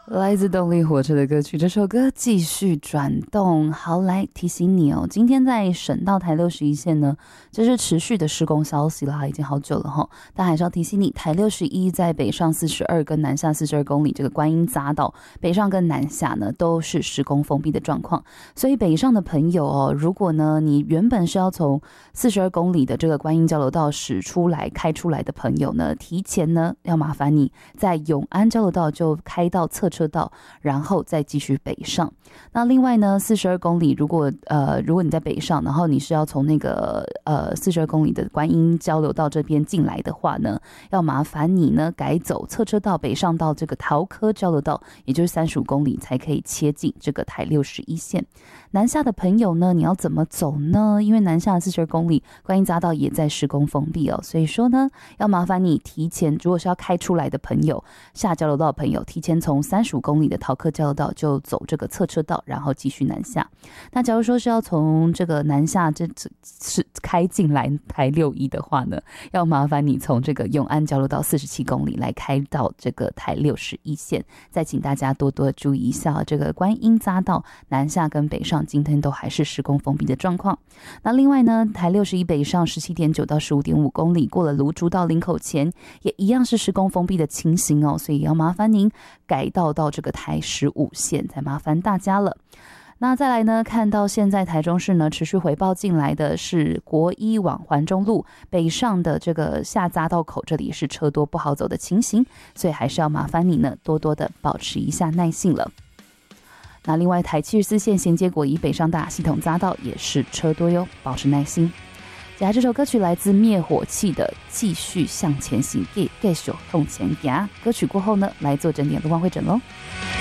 来自动力火车的歌曲，这首歌继续转动。好，来提醒你哦，今天在省道台61线呢，这是持续的施工消息啦，已经好久了哈。但还是要提醒你，台61在北上42跟南下42公里这个观音匝道，北上跟南下呢都是施工封闭的状况。所以北上的朋友哦，如果呢你原本是要从42公里的这个观音交流道开出来的朋友呢，提前呢要麻烦你在永安交流道就开到侧车道，然后再继续北上。那另外呢，42公里如果你在北上，然后你是要从那个42公里的观音交流道这边进来的话呢，要麻烦你呢改走侧车道北上到这个桃科交流道，也就是35公里才可以切进这个台61线。南下的朋友呢，你要怎么走呢？因为南下的42公里观音匝道也在施工封闭哦，所以说呢，要麻烦你提前，如果是要开出来的朋友，下交流道的朋友，提前从35公里的桃科交流道就走这个侧车道，然后继续南下。那假如说是要从这个南下是开进来台61的话呢，要麻烦你从这个永安交流道47公里来开到这个台61线。再请大家多多注意一下这个观音匝道南下跟北上今天都还是施工封闭的状况。那另外呢，台61北上 17.9 到 15.5 公里，过了芦竹到林口前也一样是施工封闭的情形哦，所以要麻烦您改道到这个台15线，再麻烦大家了。那再来呢，看到现在台中市呢持续回报进来的是国一往环中路北上的这个下匝道口，这里是车多不好走的情形，所以还是要麻烦你呢多多的保持一下耐性了。那另外台74线衔接国一北上大雅系统匝道也是车多哟，保持耐心。接下来这首歌曲来自灭火器的继续向前行，继续向前行。歌曲过后呢，来做整点路况会诊咯。